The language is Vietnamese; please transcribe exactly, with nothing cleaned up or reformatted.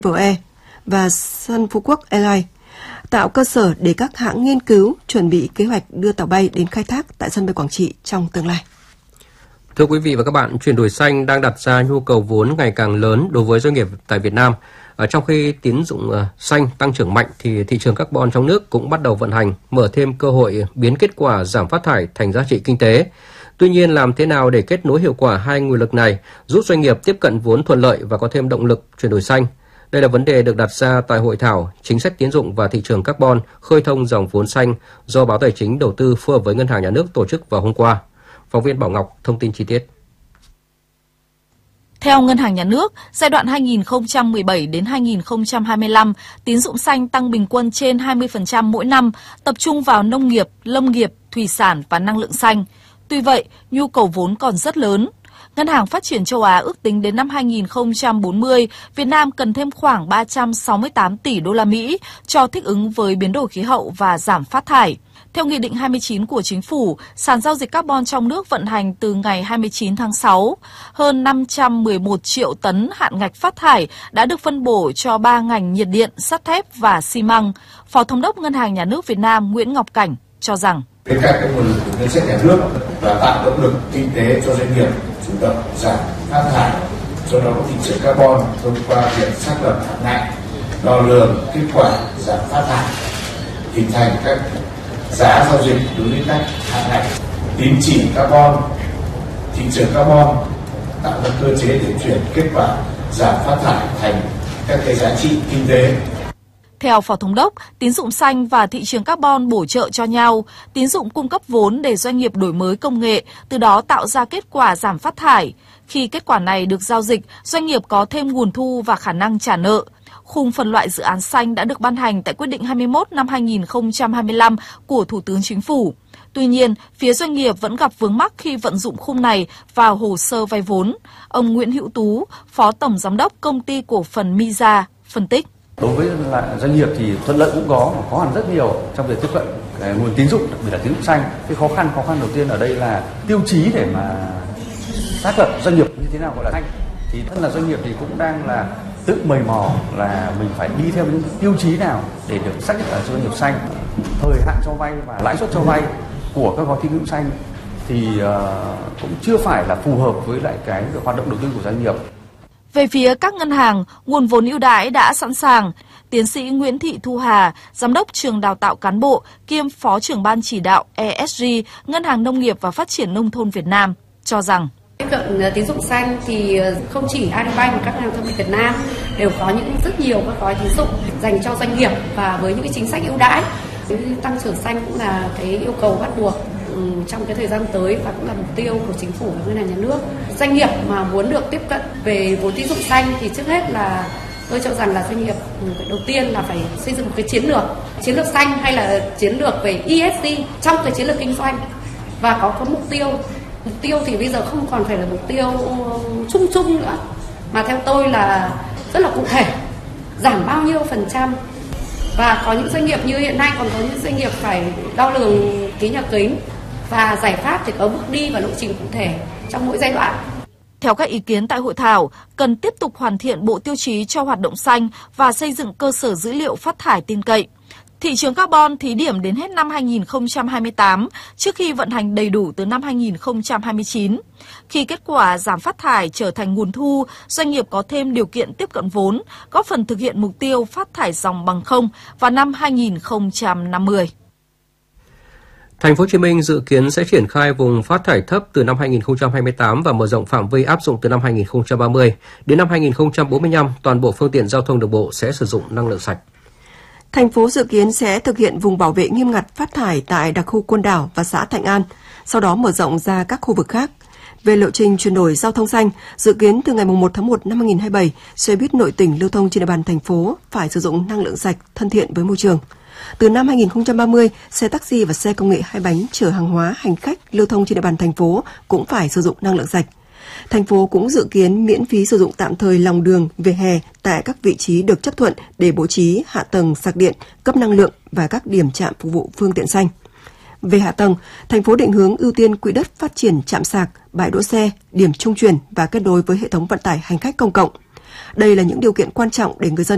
vê e và Sun Phú Quốc Airlines, tạo cơ sở để các hãng nghiên cứu chuẩn bị kế hoạch đưa tàu bay đến khai thác tại sân bay Quảng Trị trong tương lai. Thưa quý vị và các bạn, chuyển đổi xanh đang đặt ra nhu cầu vốn ngày càng lớn đối với doanh nghiệp tại Việt Nam. Ở trong khi tín dụng xanh tăng trưởng mạnh thì thị trường carbon trong nước cũng bắt đầu vận hành, mở thêm cơ hội biến kết quả giảm phát thải thành giá trị kinh tế. Tuy nhiên, làm thế nào để kết nối hiệu quả hai nguồn lực này, giúp doanh nghiệp tiếp cận vốn thuận lợi và có thêm động lực chuyển đổi xanh? Đây là vấn đề được đặt ra tại hội thảo Chính sách tín dụng và thị trường carbon khơi thông dòng vốn xanh do Báo Tài chính Đầu tư phối hợp với Ngân hàng Nhà nước tổ chức vào hôm qua. Phóng viên Bảo Ngọc thông tin chi tiết. Theo Ngân hàng Nhà nước, giai đoạn hai nghìn không trăm mười bảy đến hai nghìn không trăm hai mươi lăm, tín dụng xanh tăng bình quân trên hai mươi phần trăm mỗi năm, tập trung vào nông nghiệp, lâm nghiệp, thủy sản và năng lượng xanh. Tuy vậy, nhu cầu vốn còn rất lớn. Ngân hàng Phát triển Châu Á ước tính đến năm hai nghìn không trăm bốn mươi, Việt Nam cần thêm khoảng ba trăm sáu mươi tám tỷ đô la Mỹ cho thích ứng với biến đổi khí hậu và giảm phát thải. Theo Nghị định hai mươi chín của Chính phủ, sàn giao dịch carbon trong nước vận hành từ ngày hai mươi chín tháng sáu. Hơn năm trăm mười một triệu tấn hạn ngạch phát thải đã được phân bổ cho ba ngành nhiệt điện, sắt thép và xi măng. Phó Thống đốc Ngân hàng Nhà nước Việt Nam Nguyễn Ngọc Cảnh cho rằng bên cạnh các nguồn lực từ ngân sách nhà nước và tạo động lực kinh tế cho doanh nghiệp chủ động giảm phát thải, cho đó có thị trường carbon thông qua việc xác lập hạn ngạch, đo lường kết quả giảm phát thải, hình thành các giá giao dịch đối với các hạn ngạch, tín chỉ carbon, thị trường carbon, tạo ra cơ chế để chuyển kết quả giảm phát thải thành các cái giá trị kinh tế. Theo Phó Thống đốc, tín dụng xanh và thị trường carbon bổ trợ cho nhau, tín dụng cung cấp vốn để doanh nghiệp đổi mới công nghệ, từ đó tạo ra kết quả giảm phát thải. Khi kết quả này được giao dịch, doanh nghiệp có thêm nguồn thu và khả năng trả nợ. Khung phân loại dự án xanh đã được ban hành tại quyết định hai mươi mốt năm hai nghìn không trăm hai mươi lăm của Thủ tướng Chính phủ. Tuy nhiên, phía doanh nghiệp vẫn gặp vướng mắc khi vận dụng khung này vào hồ sơ vay vốn. Ông Nguyễn Hữu Tú, Phó Tổng Giám đốc Công ty Cổ phần Miza, phân tích. Đối với doanh nghiệp thì thuận lợi cũng có, khó khăn rất nhiều trong việc tiếp cận cái nguồn tín dụng, đặc biệt là tín dụng xanh. Cái khó khăn khó khăn đầu tiên ở đây là tiêu chí để mà xác lập doanh nghiệp như thế nào gọi là xanh. Thì thân là doanh nghiệp thì cũng đang là tự mày mò là mình phải đi theo những tiêu chí nào để được xác định là doanh nghiệp xanh. Thời hạn cho vay và lãi suất cho vay của các gói tín dụng xanh thì uh, cũng chưa phải là phù hợp với lại cái hoạt động đầu tư của doanh nghiệp. Về phía các ngân hàng, nguồn vốn ưu đãi đã sẵn sàng. Tiến sĩ Nguyễn Thị Thu Hà, Giám đốc Trường Đào tạo Cán bộ, kiêm Phó trưởng Ban chỉ đạo E S G, Ngân hàng Nông nghiệp và Phát triển Nông thôn Việt Nam, cho rằng tiếp cận tín dụng xanh thì không chỉ Agribank mà các ngân hàng thương mại Việt Nam đều có những rất nhiều các gói tín dụng dành cho doanh nghiệp và với những cái chính sách ưu đãi. Tăng trưởng xanh cũng là cái yêu cầu bắt buộc trong cái thời gian tới và cũng là mục tiêu của Chính phủ và Ngân hàng Nhà nước. Doanh nghiệp mà muốn được tiếp cận về vốn tín dụng xanh thì trước hết là tôi cho rằng là doanh nghiệp đầu tiên là phải xây dựng một cái chiến lược, chiến lược xanh hay là chiến lược về E S G trong cái chiến lược kinh doanh và có có mục tiêu. Mục tiêu thì bây giờ không còn phải là mục tiêu chung chung nữa mà theo tôi là rất là cụ thể, giảm bao nhiêu phần trăm. Và có những doanh nghiệp như hiện nay còn có những doanh nghiệp phải đo lường khí nhà kính và giải pháp thì có bước đi và lộ trình cụ thể trong mỗi giai đoạn. Theo các ý kiến tại hội thảo, cần tiếp tục hoàn thiện bộ tiêu chí cho hoạt động xanh và xây dựng cơ sở dữ liệu phát thải tin cậy. Thị trường carbon thí điểm đến hết năm hai nghìn không trăm hai mươi tám, trước khi vận hành đầy đủ từ năm hai nghìn không trăm hai mươi chín. Khi kết quả giảm phát thải trở thành nguồn thu, doanh nghiệp có thêm điều kiện tiếp cận vốn, góp phần thực hiện mục tiêu phát thải ròng bằng không vào năm hai nghìn không trăm năm mươi. Thành phố Hồ Chí Minh dự kiến sẽ triển khai vùng phát thải thấp từ năm hai nghìn không trăm hai mươi tám và mở rộng phạm vi áp dụng từ năm hai nghìn không trăm ba mươi. Đến năm hai nghìn không trăm bốn mươi lăm, toàn bộ phương tiện giao thông đường bộ sẽ sử dụng năng lượng sạch. Thành phố dự kiến sẽ thực hiện vùng bảo vệ nghiêm ngặt phát thải tại đặc khu Côn Đảo và xã Thạnh An, sau đó mở rộng ra các khu vực khác. Về lộ trình chuyển đổi giao thông xanh, dự kiến từ ngày mùng một tháng một năm hai nghìn không trăm hai mươi bảy, xe buýt nội tỉnh lưu thông trên địa bàn thành phố phải sử dụng năng lượng sạch thân thiện với môi trường. Từ năm hai nghìn không trăm ba mươi, xe taxi và xe công nghệ hai bánh chở hàng hóa, hành khách lưu thông trên địa bàn thành phố cũng phải sử dụng năng lượng sạch. Thành phố cũng dự kiến miễn phí sử dụng tạm thời lòng đường, vỉa hè tại các vị trí được chấp thuận để bố trí hạ tầng sạc điện, cấp năng lượng và các điểm trạm phục vụ phương tiện xanh. Về hạ tầng, thành phố định hướng ưu tiên quỹ đất phát triển trạm sạc, bãi đỗ xe, điểm trung chuyển và kết nối với hệ thống vận tải hành khách công cộng. Đây là những điều kiện quan trọng để người dân